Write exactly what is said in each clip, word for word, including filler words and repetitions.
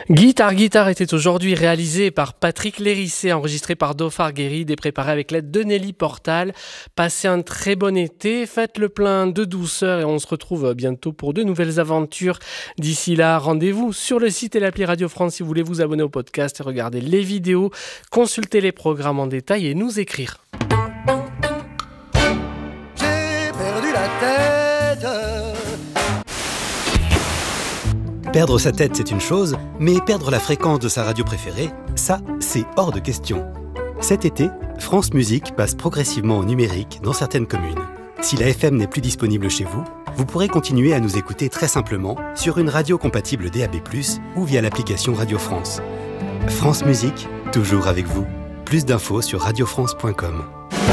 Guitare Guitare était aujourd'hui réalisé par Patrick Lérissé, enregistré par Dofar Guéride et préparé avec l'aide de Nelly Portal. Passez un très bon été, faites le plein de douceur et on se retrouve bientôt pour de nouvelles aventures. D'ici là, rendez-vous sur le site et l'appli Radio France si vous voulez vous abonner au podcast, regarder les vidéos, consulter les programmes en détail et nous écrire. J'ai perdu la tête. Perdre sa tête, c'est une chose, mais perdre la fréquence de sa radio préférée, ça, c'est hors de question. Cet été, France Musique passe progressivement au numérique dans certaines communes. Si la F M n'est plus disponible chez vous, vous pourrez continuer à nous écouter très simplement sur une radio compatible D A B plus, ou via l'application Radio France. France Musique, toujours avec vous. Plus d'infos sur radio france point com.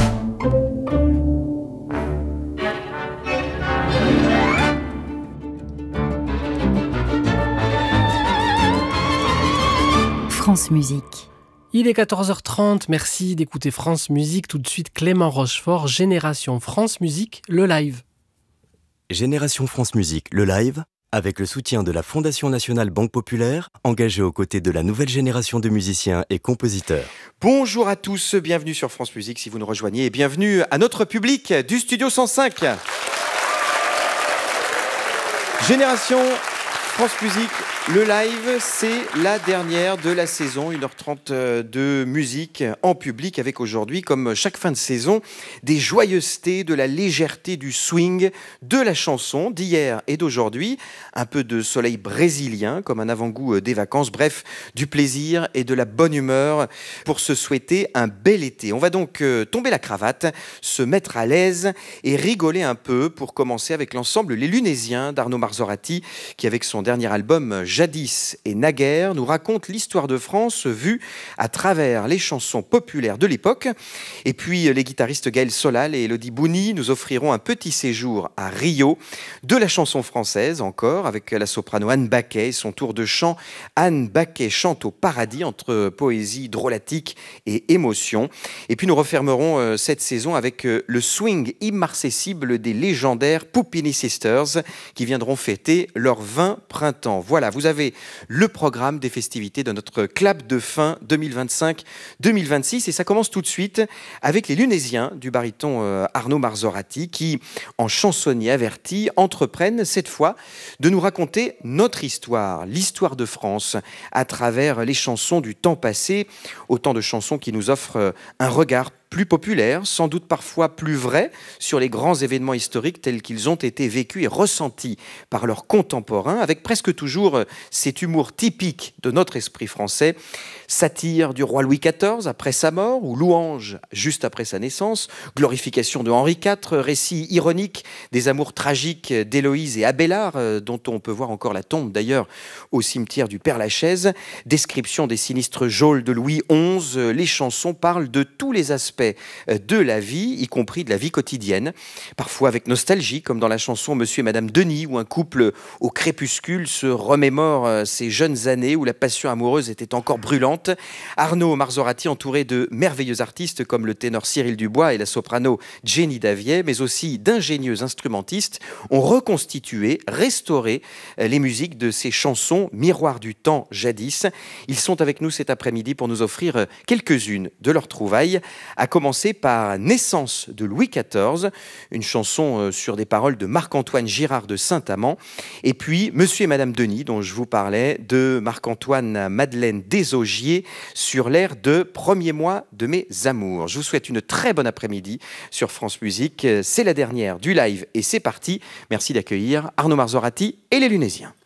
France Musique. Il est quatorze heures trente, merci d'écouter France Musique. Tout de suite, Clément Rochefort, Génération France Musique, le live. Génération France Musique, le live, avec le soutien de la Fondation Nationale Banque Populaire, engagée aux côtés de la nouvelle génération de musiciens et compositeurs. Bonjour à tous, bienvenue sur France Musique si vous nous rejoignez et bienvenue à notre public du Studio cent cinq. Génération France Musique, le live, c'est la dernière de la saison, une heure trente de musique en public avec aujourd'hui, comme chaque fin de saison, des joyeusetés, de la légèreté du swing, de la chanson d'hier et d'aujourd'hui, un peu de soleil brésilien comme un avant-goût des vacances, bref, du plaisir et de la bonne humeur pour se souhaiter un bel été. On va donc tomber la cravate, se mettre à l'aise et rigoler un peu pour commencer avec l'ensemble Les Lunésiens d'Arnaud Marzorati qui, avec son dernier album Jadis et Naguère, nous raconte l'histoire de France vue à travers les chansons populaires de l'époque. Et puis les guitaristes Gaël Solal et Elodie Bouni nous offriront un petit séjour à Rio, de la chanson française encore, avec la soprano Anne Baquet et son tour de chant. Anne Baquet chante au paradis entre poésie drôlatique et émotion. Et puis nous refermerons euh, cette saison avec euh, le swing immarcessible des légendaires Puppini Sisters qui viendront fêter leurs vingt printemps. Voilà, vous avez le programme des festivités de notre clap de fin deux mille vingt-cinq deux mille vingt-six et ça commence tout de suite avec les Lunésiens du baryton euh, Arnaud Marzorati qui, en chansonnier averti, entreprennent cette fois de nous raconter notre histoire, l'histoire de France à travers les chansons du temps passé, autant de chansons qui nous offrent un regard plus populaire, sans doute parfois plus vrai, sur les grands événements historiques tels qu'ils ont été vécus et ressentis par leurs contemporains, avec presque toujours cet humour typique de notre esprit français, satire du roi Louis quatorze après sa mort, ou louange juste après sa naissance, glorification de Henri quatre, récit ironique des amours tragiques d'Héloïse et Abélard, dont on peut voir encore la tombe d'ailleurs au cimetière du Père-Lachaise, description des sinistres geôles de Louis onze, les chansons parlent de tous les aspects de la vie, y compris de la vie quotidienne, parfois avec nostalgie, comme dans la chanson Monsieur et Madame Denis, où un couple au crépuscule se remémore ses jeunes années où la passion amoureuse était encore brûlante. Arnaud Marzorati, entouré de merveilleux artistes comme le ténor Cyril Dubois et la soprano Jenny Davier, mais aussi d'ingénieux instrumentistes, ont reconstitué, restauré les musiques de ces chansons Miroir du temps jadis. Ils sont avec nous cet après-midi pour nous offrir quelques-unes de leurs trouvailles, à commencer par Naissance de Louis quatorze, une chanson sur des paroles de Marc-Antoine Girard de Saint-Amand, et puis Monsieur et Madame Denis, dont je vous parlais, de Marc-Antoine Madeleine Desaugiers, sur l'air de Premier mois de mes amours. Je vous souhaite une très bonne après-midi sur France Musique. C'est la dernière du live et c'est parti. Merci d'accueillir Arnaud Marzorati et les Lunésiens.